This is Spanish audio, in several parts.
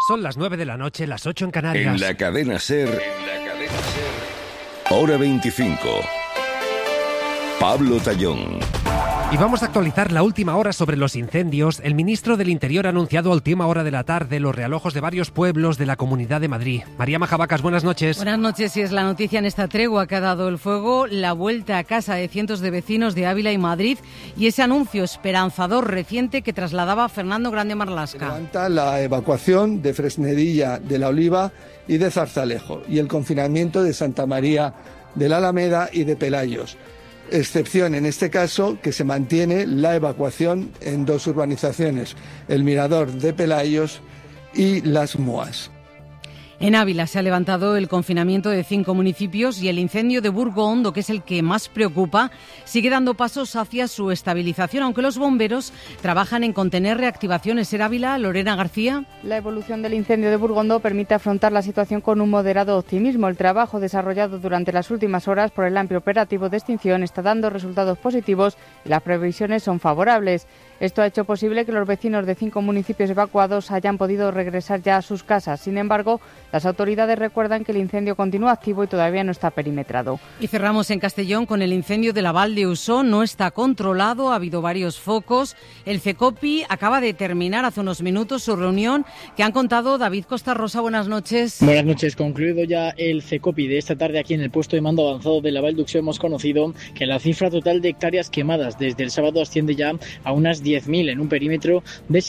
Son las 9 de la noche, las 8 en Canarias. En la cadena SER, Hora 25. Pablo Tallón. Y vamos a actualizar la última hora sobre los incendios. El ministro del Interior ha anunciado a última hora de la tarde los realojos de varios pueblos de la Comunidad de Madrid. María Majavacas, buenas noches. Buenas noches, y es la noticia en esta tregua que ha dado el fuego, la vuelta a casa de cientos de vecinos de Ávila y Madrid y ese anuncio esperanzador reciente que trasladaba Fernando Grande Marlaska. Levanta la evacuación de Fresnedilla, de La Oliva y de Zarzalejo y el confinamiento de Santa María de la Alameda y de Pelayos. Excepción en este caso que se mantiene la evacuación en dos urbanizaciones, el Mirador de Pelayos y Las Moas. En Ávila se ha levantado el confinamiento de 5 municipios y el incendio de Burgo Hondo, que es el que más preocupa, sigue dando pasos hacia su estabilización, aunque los bomberos trabajan en contener reactivaciones. En Ávila, Lorena García. La evolución del incendio de Burgo Hondo permite afrontar la situación con un moderado optimismo. El trabajo desarrollado durante las últimas horas por el amplio operativo de extinción está dando resultados positivos y las previsiones son favorables. Esto ha hecho posible que los vecinos de 5 municipios evacuados hayan podido regresar ya a sus casas. Sin embargo, las autoridades recuerdan que el incendio continúa activo y todavía no está perimetrado. Y cerramos en Castellón con el incendio de la Val de Usó. No está controlado, ha habido varios focos. El CECOPI acaba de terminar hace unos minutos su reunión que han contado David Costa Rosa. Buenas noches. Buenas noches. Concluido ya el CECOPI de esta tarde aquí en el puesto de mando avanzado de la Val de Usó, hemos conocido que la cifra total de hectáreas quemadas desde el sábado asciende ya a unas 10.000 en un perímetro de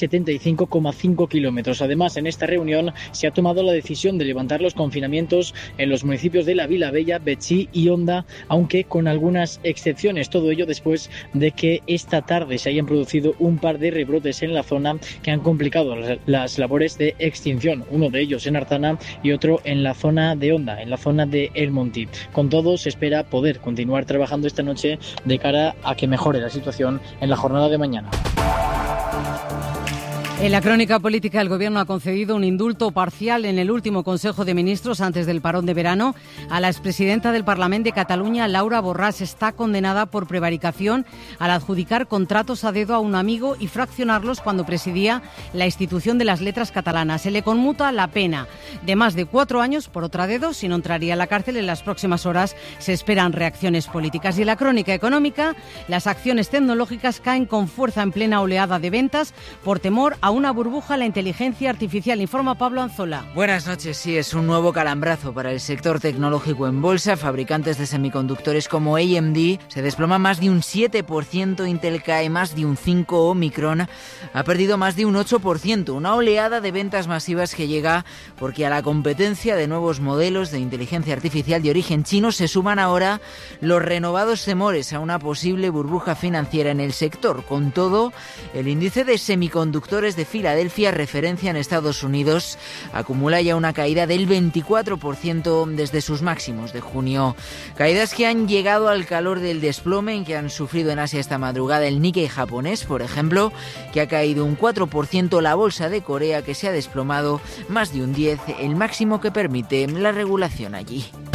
75,5 kilómetros. Además, en esta reunión se ha tomado la decisión de levantar los confinamientos en los municipios de La Vilavella, Betxí y Onda, aunque con algunas excepciones. Todo ello después de que esta tarde se hayan producido un par de rebrotes en la zona que han complicado las labores de extinción. Uno de ellos en Artana y otro en la zona de Onda, en la zona de El Montí. Con todo, se espera poder continuar trabajando esta noche de cara a que mejore la situación en la jornada de mañana. En la crónica política, el Gobierno ha concedido un indulto parcial en el último Consejo de Ministros antes del parón de verano a la expresidenta del Parlamento de Cataluña, Laura Borràs. Está condenada por prevaricación al adjudicar contratos a dedo a un amigo y fraccionarlos cuando presidía la institución de las letras catalanas. Se le conmuta la pena de más de 4 años por otra dedo, si no entraría a la cárcel. En las próximas horas se esperan reacciones políticas. Y en la crónica económica, las acciones tecnológicas caen con fuerza en plena oleada de ventas por temor a una burbuja en la inteligencia artificial, informa Pablo Anzola. Buenas noches. Sí, es un nuevo calambrazo para el sector tecnológico en bolsa. Fabricantes de semiconductores como AMD se desploma más de un 7%, Intel cae más de un 5%, Omicron ha perdido más de un 8%. Una oleada de ventas masivas que llega porque a la competencia de nuevos modelos de inteligencia artificial de origen chino se suman ahora los renovados temores a una posible burbuja financiera en el sector. Con todo, el índice de semiconductores de Filadelfia, referencia en Estados Unidos, acumula ya una caída del 24% desde sus máximos de junio. Caídas que han llegado al calor del desplome que han sufrido en Asia esta madrugada el Nikkei japonés, por ejemplo, que ha caído un 4%, la bolsa de Corea, que se ha desplomado más de un 10%, el máximo que permite la regulación allí.